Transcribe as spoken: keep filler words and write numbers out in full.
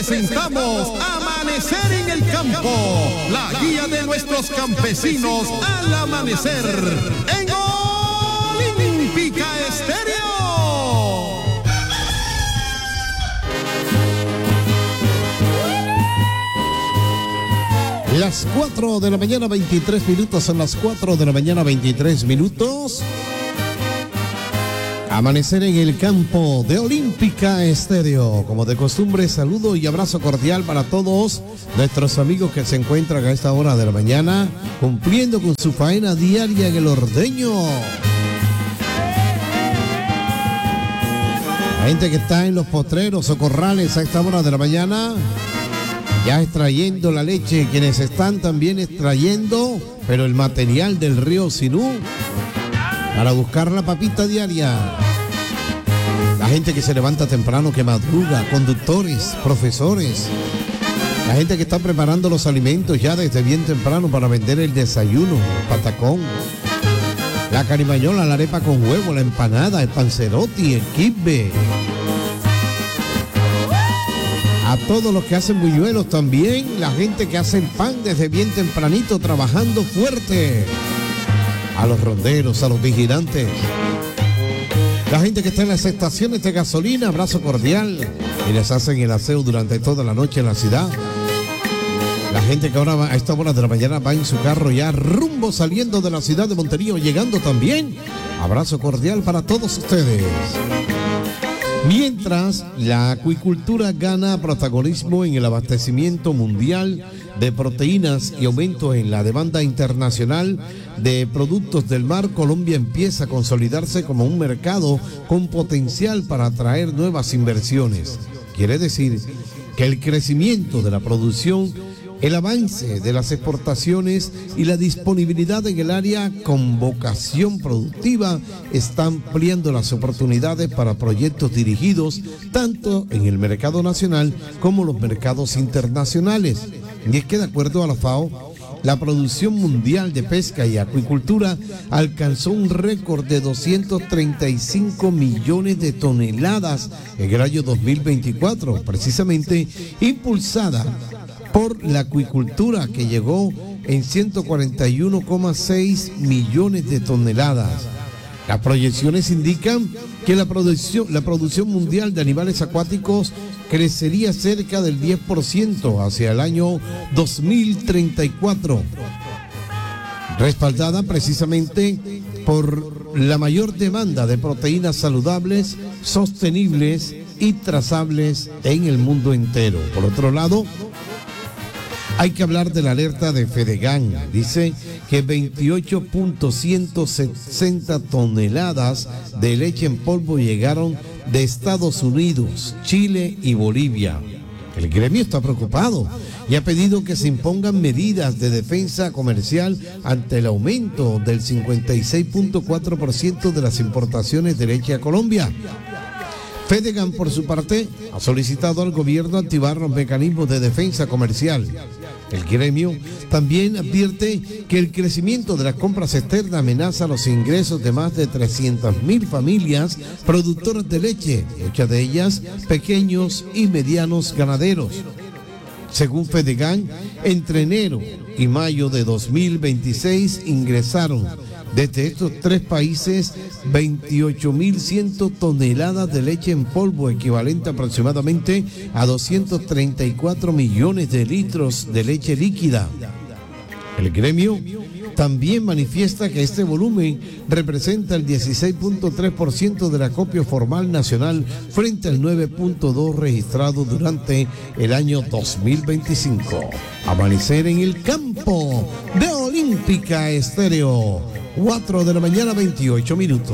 presentamos Amanecer en el Campo, la guía de nuestros campesinos al amanecer en Olímpica Estéreo. Las cuatro de la mañana, veintitrés minutos, son las cuatro de la mañana, veintitrés minutos. Amanecer en el Campo de Olímpica Estéreo. Como de costumbre, saludo y abrazo cordial para todos nuestros amigos que se encuentran a esta hora de la mañana cumpliendo con su faena diaria en el ordeño. La gente que está en los potreros o corrales a esta hora de la mañana, ya extrayendo la leche, quienes están también extrayendo, pero el material del río Sinú, para buscar la papita diaria. La gente que se levanta temprano, que madruga, conductores, profesores. La gente que está preparando los alimentos ya desde bien temprano para vender el desayuno, el patacón, la carimañola, la arepa con huevo, la empanada, el panzerotti, el kibbe. A todos los que hacen buñuelos también, la gente que hace el pan desde bien tempranito, trabajando fuerte. A los ronderos, a los vigilantes, la gente que está en las estaciones de gasolina, abrazo cordial, y les hacen el aseo durante toda la noche en la ciudad. La gente que ahora va, a esta hora de la mañana va en su carro ya rumbo saliendo de la ciudad de Monterío, llegando también, abrazo cordial para todos ustedes. Mientras la acuicultura gana protagonismo en el abastecimiento mundial de proteínas y aumento en la demanda internacional de productos del mar, Colombia empieza a consolidarse como un mercado con potencial para atraer nuevas inversiones. Quiere decir que el crecimiento de la producción, el avance de las exportaciones y la disponibilidad en el área con vocación productiva está ampliando las oportunidades para proyectos dirigidos tanto en el mercado nacional como los mercados internacionales. Y es que de acuerdo a la FAO, la producción mundial de pesca y acuicultura alcanzó un récord de doscientos treinta y cinco millones de toneladas en el año dos mil veinticuatro, precisamente impulsada por la acuicultura, que llegó en ciento cuarenta y uno coma seis millones de toneladas. Las proyecciones indican que la producción, la producción mundial de animales acuáticos crecería cerca del diez por ciento hacia el año dos mil treinta y cuatro, respaldada precisamente por la mayor demanda de proteínas saludables, sostenibles y trazables en el mundo entero. Por otro lado, hay que hablar de la alerta de Fedegan. Dice que veintiocho punto ciento sesenta toneladas de leche en polvo llegaron de Estados Unidos, Chile y Bolivia. El gremio está preocupado y ha pedido que se impongan medidas de defensa comercial ante el aumento del cincuenta y seis punto cuatro por ciento de las importaciones de leche a Colombia. Fedegan, por su parte, ha solicitado al gobierno activar los mecanismos de defensa comercial. El gremio también advierte que el crecimiento de las compras externas amenaza los ingresos de más de trescientas mil familias productoras de leche, muchas de ellas pequeños y medianos ganaderos. Según Fedegan, entre enero y mayo de dos mil veintiséis ingresaron desde estos tres países veintiocho mil cien toneladas de leche en polvo, equivalente aproximadamente a doscientos treinta y cuatro millones de litros de leche líquida. El gremio también manifiesta que este volumen representa el dieciséis punto tres por ciento del acopio formal nacional frente al nueve punto dos por ciento registrado durante el año dos mil veinticinco. Amanecer en el Campo de Olímpica Estéreo. cuatro de la mañana, veintiocho minutos.